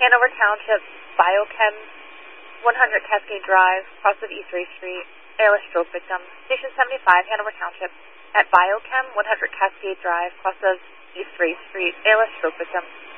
Hanover Township, Biochem, 100 Cascade Drive, cross of East Ray Street, ALS stroke victim. Station 75, Hanover Township, at Biochem, 100 Cascade Drive, cross of East Ray Street, ALS stroke victim.